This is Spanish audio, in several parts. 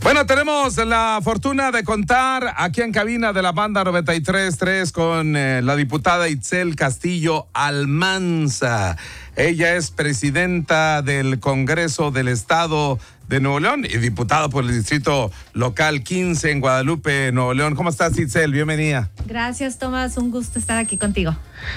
Bueno, tenemos la fortuna de contar aquí en cabina de la banda 93.3 con la diputada Itzel Castillo Almanza. Ella es presidenta del Congreso del Estado de Nuevo León y diputada por el Distrito Local 15 en Guadalupe, Nuevo León. ¿Cómo estás, Itzel? Bienvenida. Gracias, Tomás. Un gusto estar aquí contigo.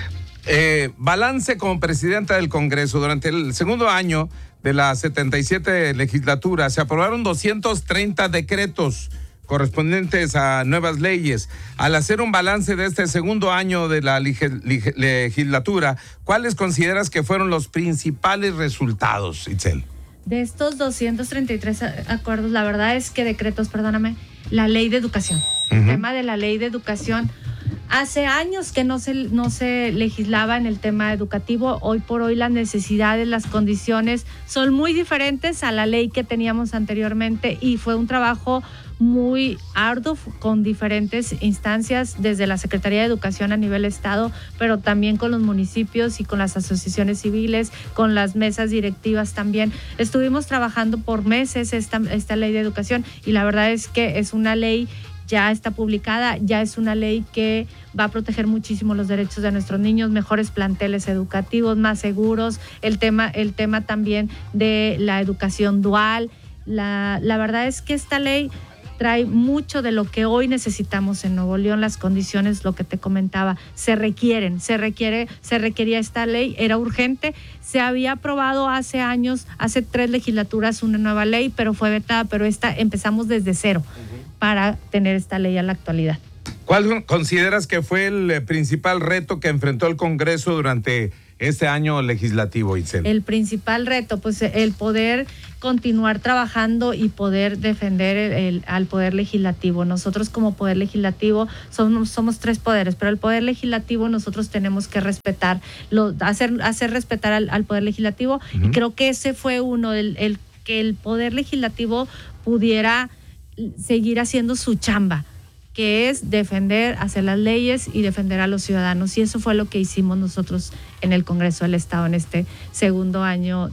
Balance como presidenta del Congreso. Durante el segundo año de la 77 legislatura se aprobaron 230 decretos correspondientes a nuevas leyes. Al hacer un balance de este segundo año de la legislatura, ¿cuáles consideras que fueron los principales resultados, Itzel? De estos 233 acuerdos, la verdad es que la ley de educación. El tema de la ley de educación, hace años que no se legislaba en el tema educativo. Hoy por hoy las necesidades, las condiciones son muy diferentes a la ley que teníamos anteriormente y fue un trabajo muy arduo con diferentes instancias, desde la Secretaría de Educación a nivel estado, pero también con los municipios y con las asociaciones civiles, con las mesas directivas también. Estuvimos trabajando por meses esta ley de educación y la verdad es que es una ley, ya está publicada, ya es una ley que va a proteger muchísimo los derechos de nuestros niños, mejores planteles educativos, más seguros, el tema también de la educación dual. La verdad es que esta ley trae mucho de lo que hoy necesitamos en Nuevo León, las condiciones, lo que te comentaba, se requería esta ley, era urgente. Se había aprobado hace años, hace 3 legislaturas, una nueva ley, pero fue vetada, pero empezamos desde cero para tener esta ley a la actualidad. ¿Cuál consideras que fue el principal reto que enfrentó el Congreso durante este año legislativo, Itzel? El principal reto, pues el poder continuar trabajando y poder defender al Poder Legislativo. Nosotros como Poder Legislativo somos 3 poderes, pero el Poder Legislativo nosotros tenemos que hacer respetar al Poder Legislativo. Y creo que ese fue uno, que el Poder Legislativo pudiera seguir haciendo su chamba, que es defender, hacer las leyes y defender a los ciudadanos. Y eso fue lo que hicimos nosotros en el Congreso del Estado en este segundo año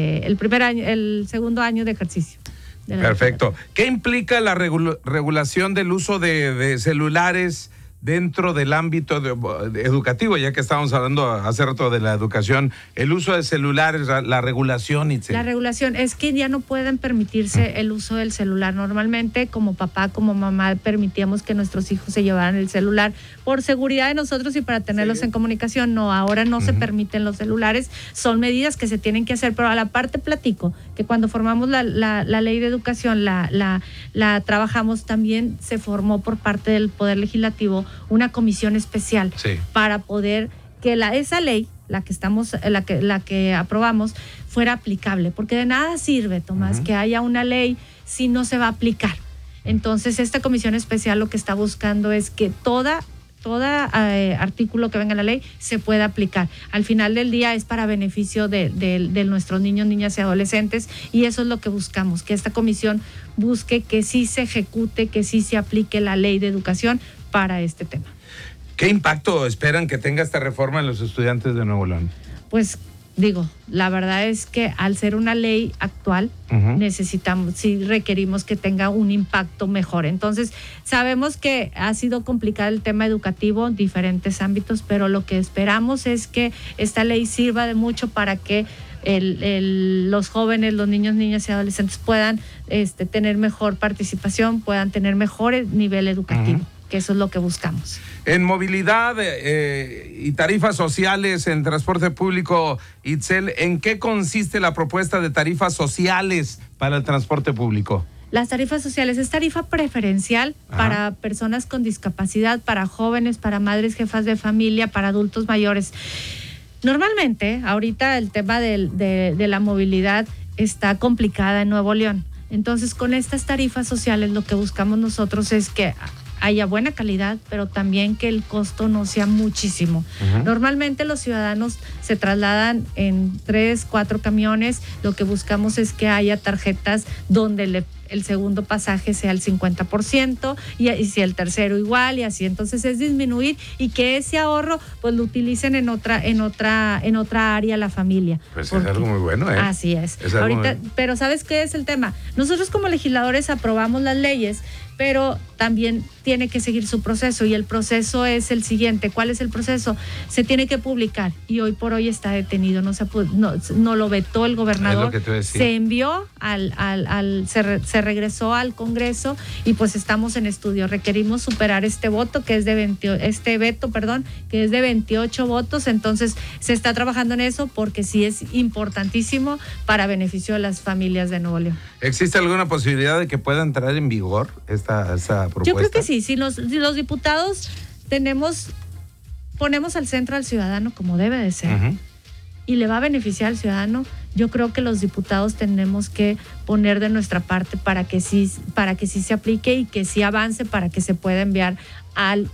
el segundo año de ejercicio. Perfecto. ¿Qué implica la regulación del uso de celulares dentro del ámbito educativo, ya que estábamos hablando hace rato de la educación, el uso de celulares, la regulación? La regulación es que ya no pueden permitirse el uso del celular. Normalmente, como papá, como mamá, permitíamos que nuestros hijos se llevaran el celular por seguridad de nosotros y para tenerlos en comunicación. No, ahora no se permiten los celulares. Son medidas que se tienen que hacer, pero a la parte platico que cuando formamos la ley de educación, la trabajamos también, se formó por parte del Poder Legislativo una comisión especial para poder que esa ley, la que aprobamos, fuera aplicable, porque de nada sirve, Tomás, que haya una ley si no se va a aplicar. Entonces, esta comisión especial lo que está buscando es que todo artículo que venga en la ley se pueda aplicar. Al final del día es para beneficio de nuestros niños, niñas y adolescentes, y eso es lo que buscamos, que esta comisión busque que sí se ejecute, que sí se aplique la ley de educación para este tema. ¿Qué impacto esperan que tenga esta reforma en los estudiantes de Nuevo León? Pues la verdad es que al ser una ley actual, requerimos que tenga un impacto mejor. Entonces, sabemos que ha sido complicado el tema educativo en diferentes ámbitos, pero lo que esperamos es que esta ley sirva de mucho para que los jóvenes, los niños, niñas y adolescentes puedan tener mejor participación, puedan tener mejor nivel educativo. Que eso es lo que buscamos. En movilidad y tarifas sociales en transporte público, Itzel, ¿en qué consiste la propuesta de tarifas sociales para el transporte público? Las tarifas sociales es tarifa preferencial para personas con discapacidad, para jóvenes, para madres, jefas de familia, para adultos mayores. Normalmente, ahorita el tema de la movilidad está complicada en Nuevo León. Entonces, con estas tarifas sociales lo que buscamos nosotros es que haya buena calidad, pero también que el costo no sea muchísimo. Normalmente los ciudadanos se trasladan en 3, 4 camiones. Lo que buscamos es que haya tarjetas donde el segundo pasaje sea el 50% y si el tercero igual y así. Entonces es disminuir y que ese ahorro pues lo utilicen en otra área la familia. Pues es algo muy bueno, ¿eh? Así es. Ahorita, pero ¿sabes qué es el tema? Nosotros como legisladores aprobamos las leyes, pero también tiene que seguir su proceso y el proceso es el siguiente. ¿Cuál es el proceso? Se tiene que publicar y hoy por hoy está detenido, no lo vetó el gobernador, se envió se regresó al Congreso y pues estamos en estudio. Requerimos superar este veto, que es de 28 votos, entonces se está trabajando en eso porque sí es importantísimo para beneficio de las familias de Nuevo León. ¿Existe alguna posibilidad de que pueda entrar en vigor esa propuesta? Yo creo que sí, si los diputados ponemos al centro al ciudadano como debe de ser, uh-huh, y le va a beneficiar al ciudadano, yo creo que los diputados tenemos que poner de nuestra parte para que sí se aplique y que sí avance, para que se pueda enviar al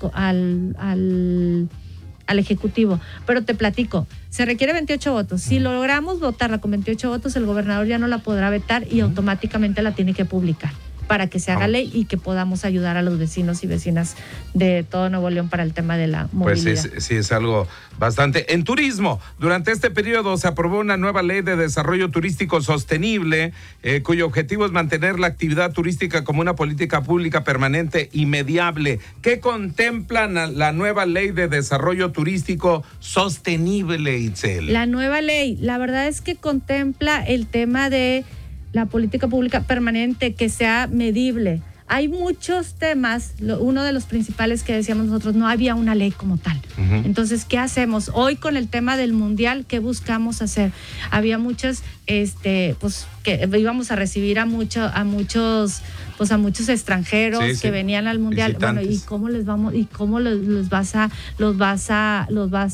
Ejecutivo. Pero te platico, se requiere 28 votos. Si logramos votarla con 28 votos, el gobernador ya no la podrá vetar y automáticamente la tiene que publicar para que se haga ley y que podamos ayudar a los vecinos y vecinas de todo Nuevo León para el tema de la movilidad. Pues sí, es algo bastante. En turismo, durante este periodo se aprobó una nueva ley de desarrollo turístico sostenible, cuyo objetivo es mantener la actividad turística como una política pública permanente y mediable. ¿Qué contempla la nueva ley de desarrollo turístico sostenible, Itzel? La nueva ley, la verdad es que contempla el tema de la política pública permanente, que sea medible. Hay muchos temas, uno de los principales que decíamos nosotros, no había una ley como tal. Uh-huh. Entonces, ¿qué hacemos? Hoy con el tema del mundial, ¿qué buscamos hacer? Había muchos, pues que íbamos a recibir a muchos extranjeros que venían al mundial. Visitantes. Bueno, ¿y cómo les vamos? ¿Y cómo los vas a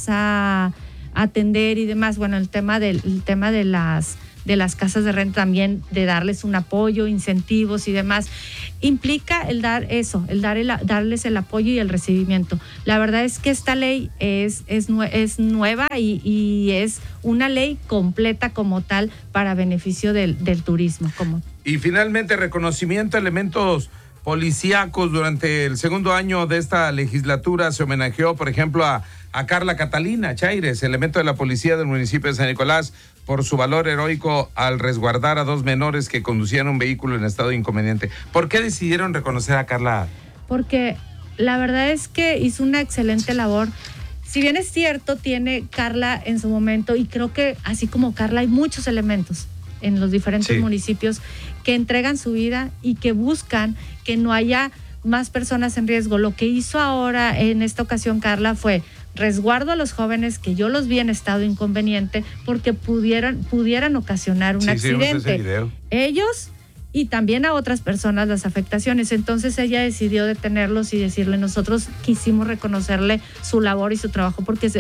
atender y demás? Bueno, el tema de las casas de renta también, de darles un apoyo, incentivos y demás, implica el dar eso, darles el apoyo y el recibimiento. La verdad es que esta ley es nueva y es una ley completa como tal para beneficio del turismo. Y finalmente, reconocimiento a elementos policíacos. Durante el segundo año de esta legislatura se homenajeó, por ejemplo, a Carla Catalina Chaires, elemento de la policía del municipio de San Nicolás, por su valor heroico al resguardar a 2 menores que conducían un vehículo en estado inconveniente. ¿Por qué decidieron reconocer a Carla? Porque la verdad es que hizo una excelente labor. Si bien es cierto, tiene Carla en su momento, y creo que así como Carla hay muchos elementos en los diferentes municipios que entregan su vida y que buscan que no haya más personas en riesgo. Lo que hizo ahora en esta ocasión Carla fue resguardo a los jóvenes, que yo los vi en estado inconveniente porque pudieran ocasionar un accidente. Ellos y también a otras personas las afectaciones. Entonces ella decidió detenerlos y decirle, nosotros quisimos reconocerle su labor y su trabajo, porque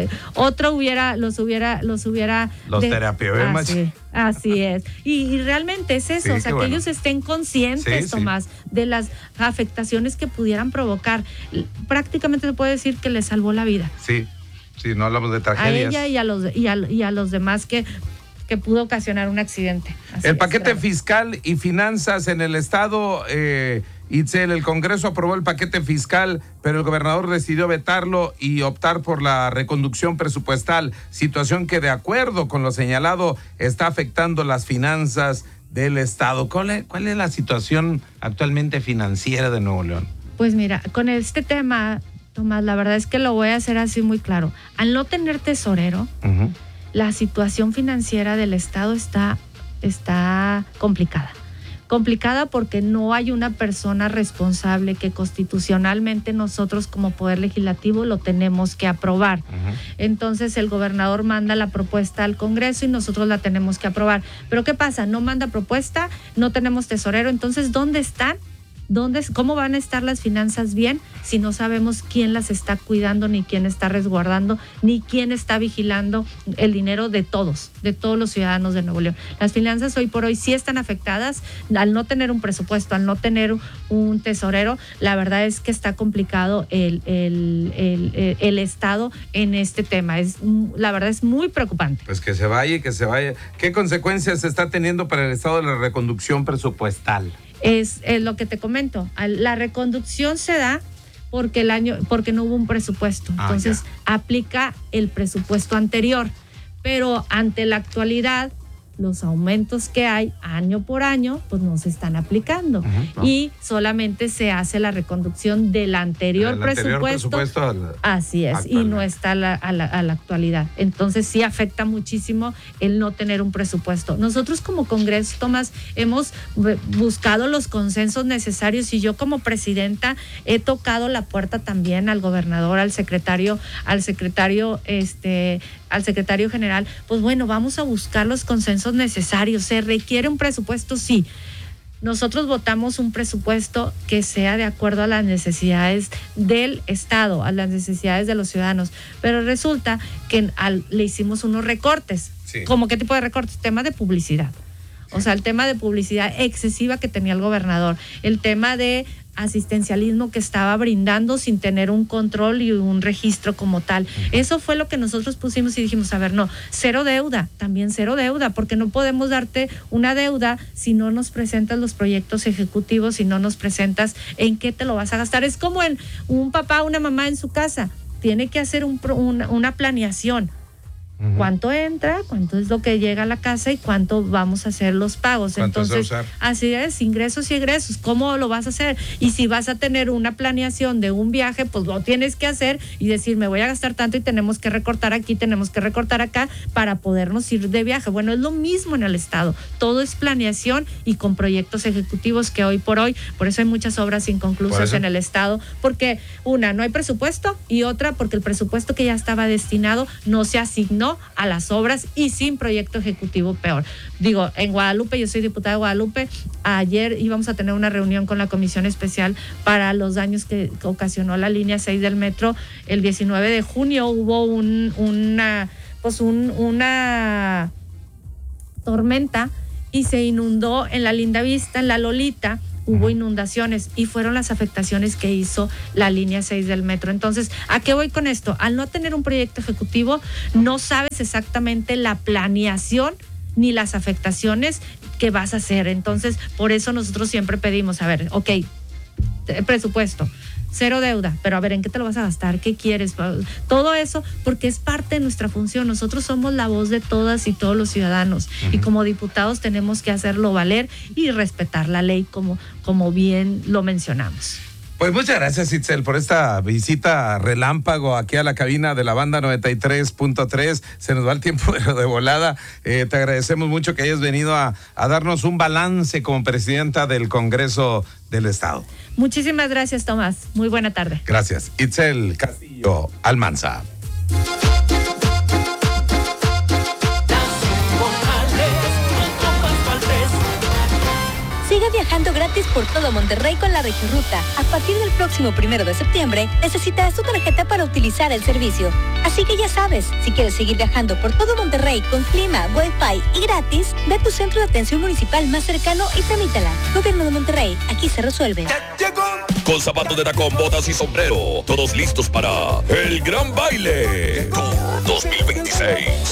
los terapió. Así es. Y realmente es eso, que ellos estén conscientes, Tomás, de las afectaciones que pudieran provocar. Prácticamente se puede decir que le salvó la vida. Sí, no hablamos de tragedias. A ella y a los demás que pudo ocasionar un accidente. El paquete fiscal y finanzas en el estado, Itzel, el Congreso aprobó el paquete fiscal, pero el gobernador decidió vetarlo y optar por la reconducción presupuestal, situación que, de acuerdo con lo señalado, está afectando las finanzas del estado. ¿Cuál es la situación actualmente financiera de Nuevo León? Pues mira, con este tema, Tomás, la verdad es que lo voy a hacer así muy claro. Al no tener tesorero, uh-huh, la situación financiera del estado está complicada. Complicada porque no hay una persona responsable que constitucionalmente nosotros como Poder Legislativo lo tenemos que aprobar. Uh-huh. Entonces el gobernador manda la propuesta al Congreso y nosotros la tenemos que aprobar. Pero ¿qué pasa? No manda propuesta, no tenemos tesorero. Entonces, ¿dónde están? ¿Cómo van a estar las finanzas bien si no sabemos quién las está cuidando, ni quién está resguardando, ni quién está vigilando el dinero de todos los ciudadanos de Nuevo León? Las finanzas hoy por hoy sí están afectadas al no tener un presupuesto, al no tener un tesorero. La verdad es que está complicado el estado en este tema. La verdad es muy preocupante. Pues que se vaya. ¿Qué consecuencias está teniendo para el estado de la reconducción presupuestal? Es lo que te comento. La reconducción se da porque no hubo un presupuesto. Entonces, aplica el presupuesto anterior. Pero ante la actualidad, los aumentos que hay año por año, pues no se están aplicando. Y solamente se hace la reconducción del anterior presupuesto. Así es, y no está a la actualidad. Entonces sí afecta muchísimo el no tener un presupuesto. Nosotros como Congreso, Tomás, hemos buscado los consensos necesarios y yo como presidenta he tocado la puerta también al gobernador, al secretario general, pues bueno, vamos a buscar los consensos necesarios. ¿Se requiere un presupuesto? Sí. Nosotros votamos un presupuesto que sea de acuerdo a las necesidades del Estado, a las necesidades de los ciudadanos, pero resulta que le hicimos unos recortes. Sí. ¿Cómo qué tipo de recortes? Tema de publicidad. O sea, el tema de publicidad excesiva que tenía el gobernador, el tema de asistencialismo que estaba brindando sin tener un control y un registro como tal. Eso fue lo que nosotros pusimos y dijimos, a ver, no, cero deuda, porque no podemos darte una deuda si no nos presentas los proyectos ejecutivos, si no nos presentas en qué te lo vas a gastar. Es como en un papá, una mamá en su casa, tiene que hacer una planeación. ¿Cuánto entra? ¿Cuánto es lo que llega a la casa? ¿Y cuánto vamos a hacer los pagos? Entonces, así es, ingresos y egresos. ¿Cómo lo vas a hacer? Y si vas a tener una planeación de un viaje, pues lo tienes que hacer y decir, me voy a gastar tanto y tenemos que recortar aquí, tenemos que recortar acá para podernos ir de viaje. Bueno, es lo mismo en el Estado. Todo es planeación y con proyectos ejecutivos que hoy por eso hay muchas obras inconclusas en el Estado, porque una, no hay presupuesto y otra, porque el presupuesto que ya estaba destinado no se asignó a las obras y sin proyecto ejecutivo peor. Digo, en Guadalupe, yo soy diputada de Guadalupe, ayer íbamos a tener una reunión con la Comisión Especial para los daños que ocasionó la línea 6 del metro. El 19 de junio hubo una tormenta y se inundó en la Linda Vista, en la Lolita. Hubo inundaciones y fueron las afectaciones que hizo la línea 6 del metro. Entonces, ¿a qué voy con esto? Al no tener un proyecto ejecutivo, no sabes exactamente la planeación ni las afectaciones que vas a hacer. Entonces, por eso nosotros siempre pedimos, a ver, ok, presupuesto, cero deuda, pero a ver, ¿en qué te lo vas a gastar? ¿Qué quieres? Todo eso, porque es parte de nuestra función. Nosotros somos la voz de todas y todos los ciudadanos y como diputados tenemos que hacerlo valer y respetar la ley como bien lo mencionamos. Pues muchas gracias, Itzel, por esta visita relámpago aquí a la cabina de la banda 93.3. Se nos va el tiempo de volada. Te agradecemos mucho que hayas venido a darnos un balance como presidenta del Congreso del Estado. Muchísimas gracias, Tomás. Muy buena tarde. Gracias. Itzel Castillo Almanza. Sigue viajando gratis por todo Monterrey con la Regirruta. A partir del próximo 1 de septiembre, necesitarás tu tarjeta para utilizar el servicio. Así que ya sabes, si quieres seguir viajando por todo Monterrey con clima, Wi-Fi y gratis, ve a tu centro de atención municipal más cercano y tramítala. Gobierno de Monterrey, aquí se resuelve. Con zapatos de tacón, botas y sombrero, todos listos para el gran baile Tour 2026.